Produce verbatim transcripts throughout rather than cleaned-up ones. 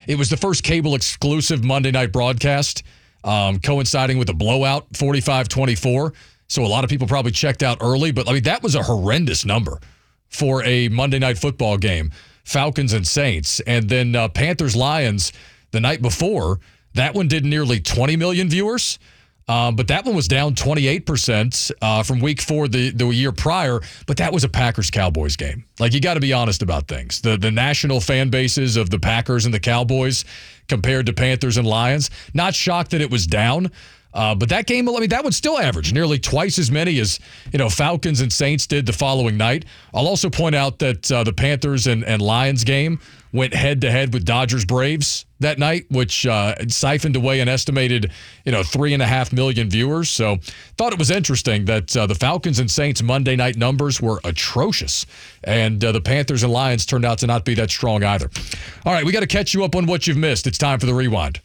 It was the first cable-exclusive Monday night broadcast, um, coinciding with a blowout, forty-five twenty-four. So a lot of people probably checked out early. But, I mean, that was a horrendous number for a Monday night football game, Falcons and Saints. And then uh, Panthers-Lions the night before, that one did nearly twenty million viewers. Um, but that one was down twenty-eight percent uh, from week four the, the year prior. But that was a Packers-Cowboys game. Like, you got to be honest about things. The the national fan bases of the Packers and the Cowboys compared to Panthers and Lions, not shocked that it was down. Uh, but that game, I mean, that would still average nearly twice as many as, you know, Falcons and Saints did the following night. I'll also point out that uh, the Panthers and, and Lions game went head-to-head with Dodgers-Braves that night, which uh, siphoned away an estimated, you know, three and a half million viewers. So thought it was interesting that uh, the Falcons and Saints Monday night numbers were atrocious, and uh, the Panthers and Lions turned out to not be that strong either. All right, we got to catch you up on what you've missed. It's time for the Rewind.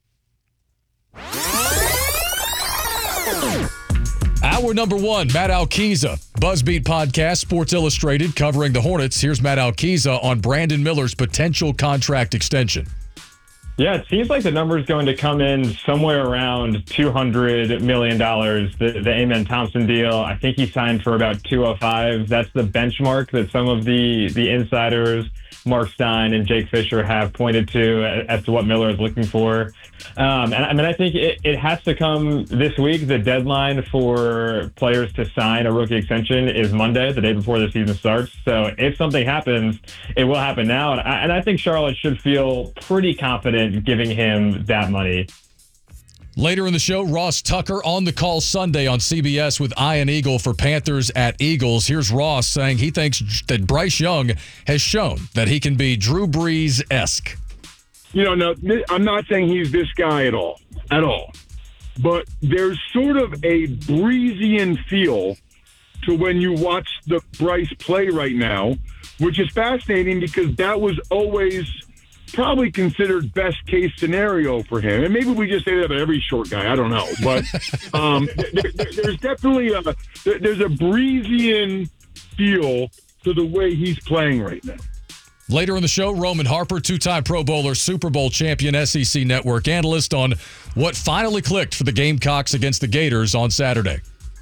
Hour number one, Matt Alkiza, BuzzBeat Podcast, Sports Illustrated, covering the Hornets. Here's Matt Alkiza on Brandon Miller's potential contract extension. Yeah, it seems like the number is going to come in somewhere around two hundred million dollars. The, the Amen Thompson deal, I think he signed for about two hundred five. That's the benchmark that some of the, the insiders, Mark Stein and Jake Fisher, have pointed to as to what Miller is looking for. Um, and I mean, I think it, it has to come this week. The deadline for players to sign a rookie extension is Monday, the day before the season starts. So if something happens, it will happen now. And I, and I think Charlotte should feel pretty confident giving him that money. Later in the show, Ross Tucker on the call Sunday on C B S with Ian Eagle for Panthers at Eagles. Here's Ross saying he thinks that Bryce Young has shown that he can be Drew Brees-esque. You know, no, I'm not saying he's this guy at all, at all. But there's sort of a Breesian feel to when you watch the Bryce play right now, which is fascinating because that was always probably considered best case scenario for him. And maybe we just say that about every short guy. I don't know. But um, there, there, there's definitely a there, there's a Breesian feel to the way he's playing right now. Later in the show, Roman Harper, two-time Pro Bowler, Super Bowl champion, S E C Network analyst on what finally clicked for the Gamecocks against the Gators on Saturday.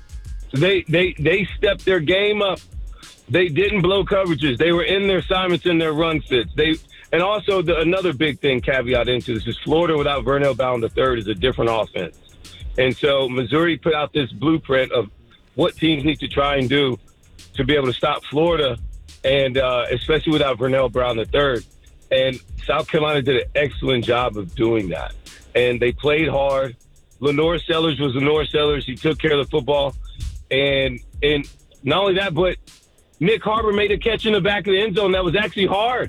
They they they stepped their game up. They didn't blow coverages. They were in their assignments and their run fits. They and also the, another big thing caveat into this is Florida without Vernell Brown the third is a different offense. And so Missouri put out this blueprint of what teams need to try and do to be able to stop Florida, and uh, especially without Vernell Brown the third. And South Carolina did an excellent job of doing that. And they played hard. Lenore Sellers was Lenore Sellers. He took care of the football. And and not only that, but Nick Harbor made a catch in the back of the end zone that was actually hard.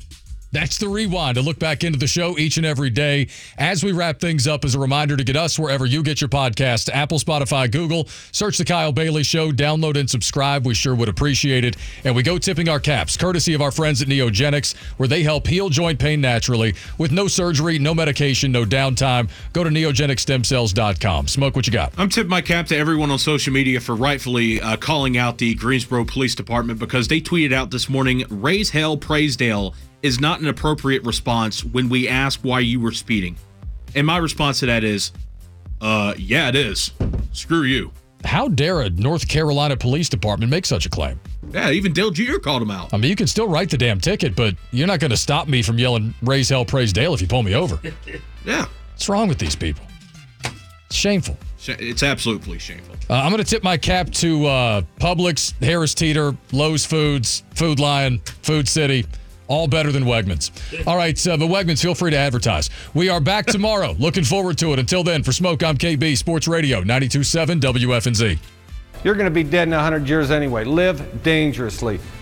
That's the Rewind, to look back into the show each and every day. As we wrap things up, as a reminder to get us wherever you get your podcast, Apple, Spotify, Google. Search The Kyle Bailey Show, download and subscribe. We sure would appreciate it. And we go tipping our caps, courtesy of our friends at Neogenics, where they help heal joint pain naturally with no surgery, no medication, no downtime. Go to neogenic stem cells dot com. Smoke, what you got? I'm tipping my cap to everyone on social media for rightfully uh, calling out the Greensboro Police Department because they tweeted out this morning, raise hell, praise Dale is not an appropriate response when we ask why you were speeding. And my response to that is, uh, yeah, it is. Screw you. How dare a North Carolina Police Department make such a claim? Yeah, even Dale Junior called him out. I mean, you can still write the damn ticket, but you're not going to stop me from yelling, raise hell, praise Dale if you pull me over. Yeah. What's wrong with these people? It's shameful. It's absolutely shameful. Uh, I'm going to tip my cap to uh, Publix, Harris Teeter, Lowe's Foods, Food Lion, Food City. All better than Wegmans. All right, uh, but Wegmans, feel free to advertise. We are back tomorrow. Looking forward to it. Until then, for Smoke, I'm K B, Sports Radio, ninety-two point seven W F N Z. You're going to be dead in one hundred years anyway. Live dangerously.